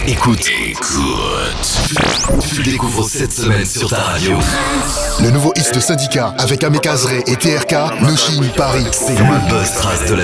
Écoute. Tu le découvres cette semaine sur ta radio. Le nouveau hit de Syndicat avec Amé Kazré et TRK, Noshin Paris. C'est le buzz trace de la